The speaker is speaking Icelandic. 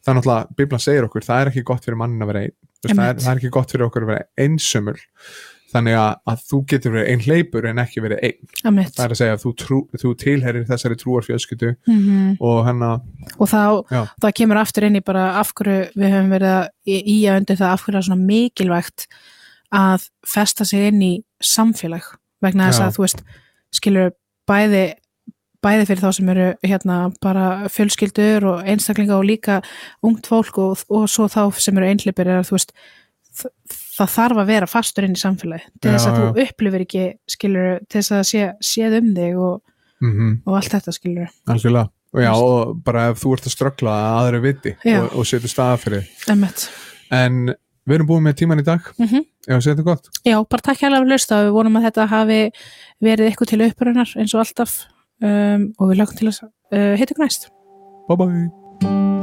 það er náttúrulega, Biblan segir okkur, það er ekki gott fyrir mannin að vera einn, það er ekki gott fyrir okkur að vera einsömmul, þannig að þú getur verið ein hleypur en ekki verið einn. Það er að segja að þú tilherir þessari trúarfjölskyldu og það kemur aftur inn í bara af hverju við höfum verið í að undir það, af hverju það er svona mikilvægt að festa sig inn í samfélag, vegna þess að þú veist, skilur bæði fyrir þá sem eru bara fjölskyldur og einstaklinga og líka ungt fólk og svo þá sem eru einhleypir er að þú veist, það þarf að vera fastur inn í samfélagi til þess að þú upplifir ekki, skilur, til þess að séð þig og allt þetta, skilur. Algjörlega, og bara ef þú ert að ströggla að aðra viti og setur staða fyrir. En við erum búin með tíman í dag, ef að segja þetta gott. Já, bara takk hérlega fyrir hlusta og við vonum að þetta hafi verið eitthvað til upprunnar eins og alltaf og við lögum til að hitta ykkur næst. Bye bye.